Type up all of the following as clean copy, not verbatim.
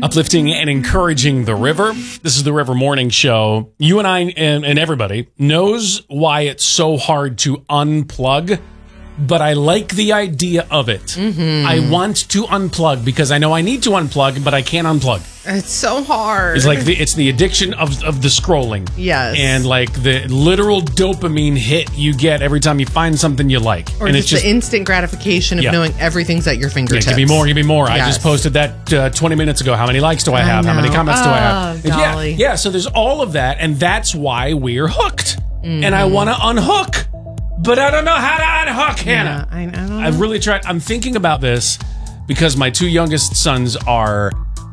Uplifting and encouraging the river. This is the River Morning Show. You and I and everybody knows why it's so hard to unplug, but I like the idea of it. Mm-hmm. I want to unplug because I know I need to unplug, but I can't unplug. It's so hard. It's like it's the addiction of the scrolling. Yes. And like the literal dopamine hit you get every time you find something you like. Or and just the instant gratification of knowing everything's at your fingertips. Give me more, give me more. Yes. I just posted that 20 minutes ago. How many likes do I have? How many comments do I have? Golly. Yeah, so there's all of that, and that's why we're hooked. Mm-hmm. And I want to unhook, but I don't know how to unhook, Hannah. I don't know. I've really tried. I'm thinking about this because my two youngest sons are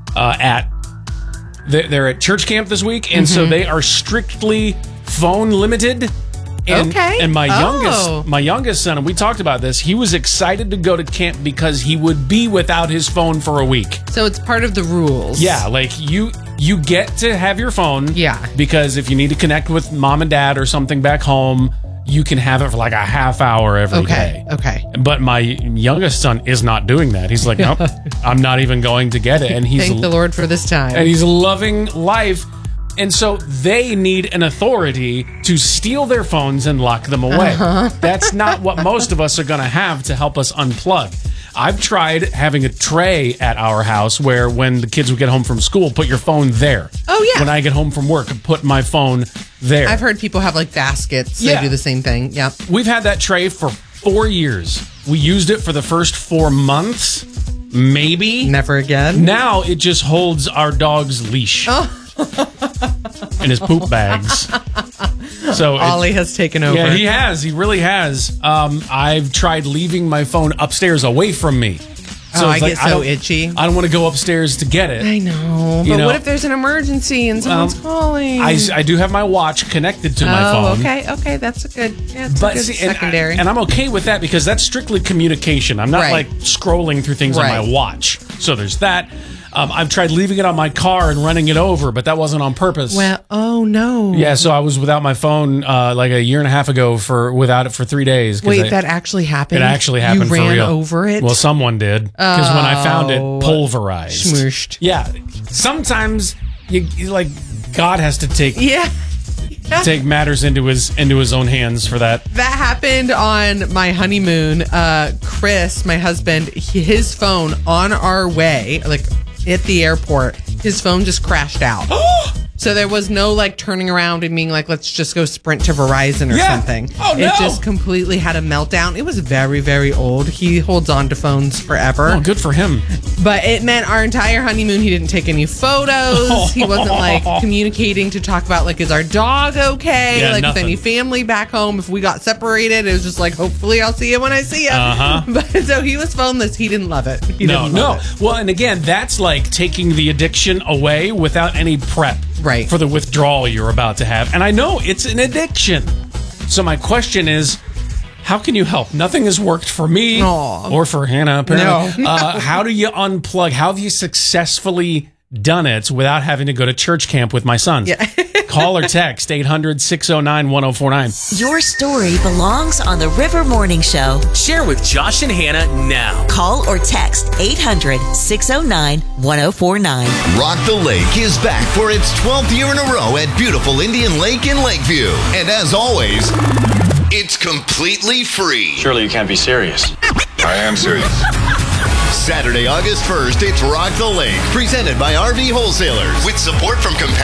they're at church camp this week, and so they are strictly phone limited. And my youngest son, and we talked about this, he was excited to go to camp because he would be without his phone for a week. So it's part of the rules. Yeah, like you get to have your phone. Yeah. Because if you need to connect with mom and dad or something back home, you can have it for like a half hour every day. Okay. But my youngest son is not doing that. He's like, nope, I'm not even going to get it. And he's thank the Lord for this time. And he's loving life. And so they need an authority to steal their phones and lock them away. That's not what most of us are going to have to help us unplug. I've tried having a tray at our house where when the kids would get home from school, put your phone there. Oh, yeah. When I get home from work, put my phone there. I've heard people have like baskets. Yeah. They do the same thing. Yep. We've had that tray for 4 years. We used it for the first 4 months, maybe. Never again. Now it just holds our dog's leash. And his poop bags. So Ollie has taken over. Yeah, he has. He really has. I've tried leaving my phone upstairs away from me. So I get so itchy. I don't want to go upstairs to get it. I know. But what if there's an emergency and someone's calling? I do have my watch connected to my phone. Okay. That's a good secondary. And I'm okay with that because that's strictly communication. I'm not like scrolling through things on my watch. So there's that. I've tried leaving it on my car and running it over, but that wasn't on purpose. Well, oh no. Yeah, so I was without my phone like a year and a half ago without it for 3 days. Wait, that actually happened? It actually happened for real. You ran over it? Well, someone did. Because when I found it, pulverized. Smooshed. Yeah. Sometimes you like God has to take take matters into his own hands for that. That happened on my honeymoon. Chris, my husband, his phone on our way, like at the airport, his phone just crashed out. So there was no like turning around and being like, let's just go sprint to Verizon or something. Oh, no. It just completely had a meltdown. It was very, very old. He holds on to phones forever. Oh, good for him. But it meant our entire honeymoon, he didn't take any photos. He wasn't like communicating to talk about like, is our dog okay? Yeah, like nothing. with any family back home. If we got separated, it was just like, hopefully I'll see you when I see you. But so he was phoneless. He didn't love it. He didn't love it. Well, and again, that's like taking the addiction away without any prep. Right. For the withdrawal you're about to have. And I know it's an addiction. So my question is, how can you help? Nothing has worked for me or for Hannah, apparently. No. How do you unplug? How have you successfully done it without having to go to church camp with my sons? Yeah. Call or text 800-609-1049. Your story belongs on the River Morning Show. Share with Josh and Hannah now. Call or text 800-609-1049. Rock the Lake is back for its 12th year in a row at beautiful Indian Lake in Lakeview. And as always, it's completely free. Surely you can't be serious. I am serious. Saturday, August 1st, it's Rock the Lake, presented by RV Wholesalers, with support from